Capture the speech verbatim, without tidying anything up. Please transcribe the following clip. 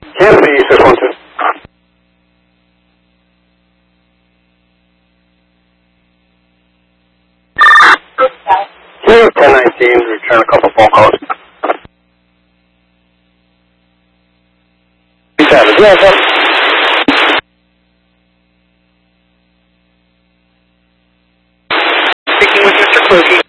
Canopy six one two. Kilo ten nineteen, return a couple phone calls. seven, yeah, seven. Speaking with Mister Closey.